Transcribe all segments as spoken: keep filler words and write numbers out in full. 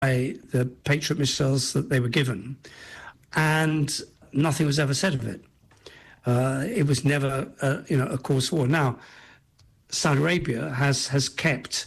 by the Patriot missiles that they were given, and nothing was ever said of it. Uh, it was never, uh, you know, a cause war. Now, Saudi Arabia has has kept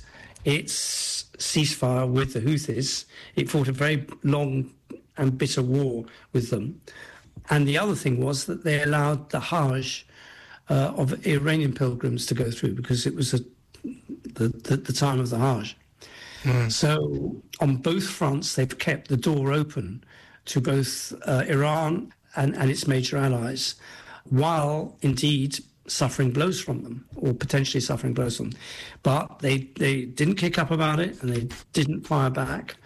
its ceasefire with the Houthis. It fought a very long and bitter war with them. And the other thing was that they allowed the Hajj uh, of Iranian pilgrims to go through, because it was a, the, the, the time of the Hajj. Mm. So on both fronts, they've kept the door open to both uh, Iran and, and its major allies, while indeed suffering blows from them, or potentially suffering blows from them. But they, they didn't kick up about it, and they didn't fire back,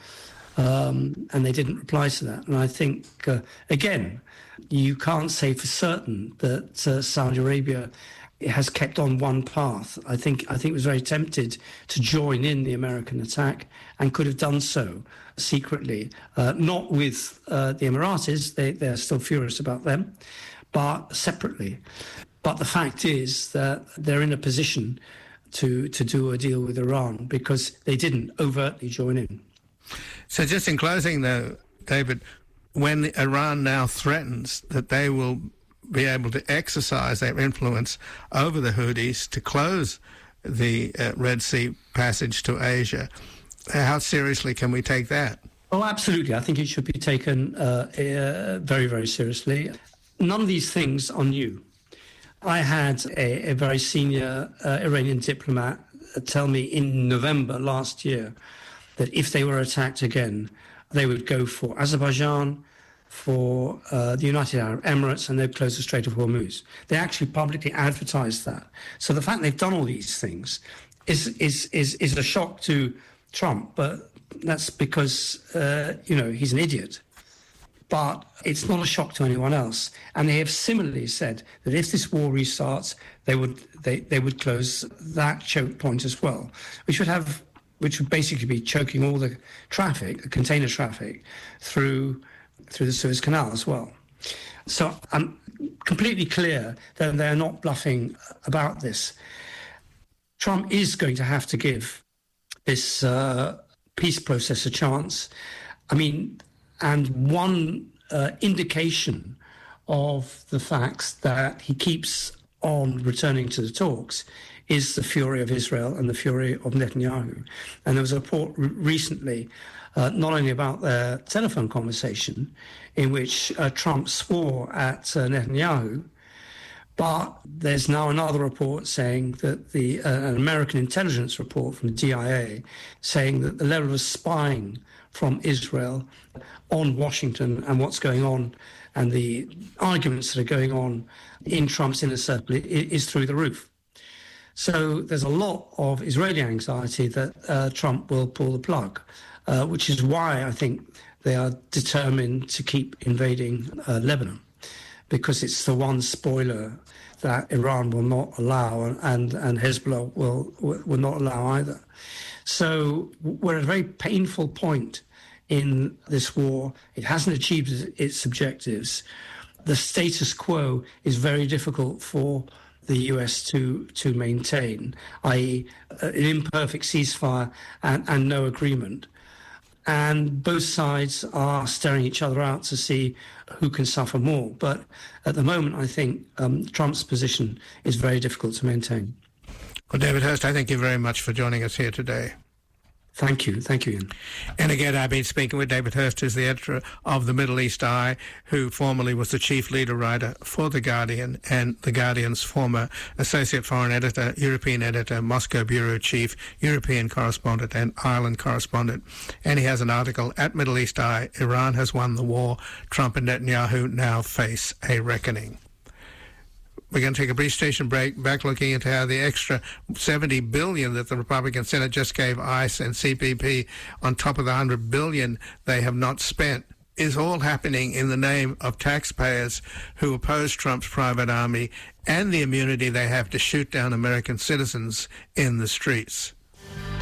um, and they didn't reply to that. And I think, uh, again, you can't say for certain that uh, Saudi Arabia has kept on one path. I think I think it was very tempted to join in the American attack, and could have done so secretly, uh, not with uh, the Emiratis. They, they're still furious about them, but separately. But the fact is that they're in a position to to do a deal with Iran because they didn't overtly join in. So just in closing, though, David, when Iran now threatens that they will be able to exercise their influence over the Houthis to close the uh, Red Sea passage to Asia, how seriously can we take that? Oh, absolutely. I think it should be taken uh, uh, very, very seriously. None of these things are new. I had a, a very senior uh, Iranian diplomat tell me in November last year that if they were attacked again, they would go for Azerbaijan, for uh, the United Arab Emirates, and they'd close the Strait of Hormuz. They actually publicly advertised that. So the fact they've done all these things is is is, is a shock to Trump, but that's because, uh, you know, he's an idiot. But it's not a shock to anyone else. And they have similarly said that if this war restarts, they would they, they would close that choke point as well, which would have which would basically be choking all the traffic, the container traffic, through through the Suez Canal as well. So I'm completely clear that they're not bluffing about this. Trump is going to have to give this uh, peace process a chance. I mean, and one uh, indication of the facts that he keeps on returning to the talks is the fury of Israel and the fury of Netanyahu. And there was a report re- recently, uh, not only about their telephone conversation, in which uh, Trump swore at uh, Netanyahu, but there's now another report saying that the uh, an American intelligence report from the D I A saying that the level of spying from Israel on Washington and what's going on and the arguments that are going on in Trump's inner circle is through the roof. So there's a lot of Israeli anxiety that uh, Trump will pull the plug, uh, which is why I think they are determined to keep invading uh, Lebanon, because it's the one spoiler that Iran will not allow, and, and Hezbollah will, will not allow either. So we're at a very painful point in this war. It hasn't achieved its objectives. The status quo is very difficult for the U S to to maintain, that is an imperfect ceasefire and, and no agreement. And both sides are staring each other out to see who can suffer more. But at the moment, I think um, Trump's position is very difficult to maintain. Well, David Hurst, I thank you very much for joining us here today. Thank you. Thank you, Ian. And again, I've been speaking with David Hurst, who's the editor of the Middle East Eye, who formerly was the chief leader writer for The Guardian, and The Guardian's former associate foreign editor, European editor, Moscow bureau chief, European correspondent, and Ireland correspondent. And he has an article at Middle East Eye, Iran has won the war. Trump and Netanyahu now face a reckoning. We're going to take a brief station break, back looking into how the extra seventy billion dollars that the Republican Senate just gave ICE and C P P on top of the one hundred billion dollars they have not spent is all happening in the name of taxpayers who oppose Trump's private army and the immunity they have to shoot down American citizens in the streets.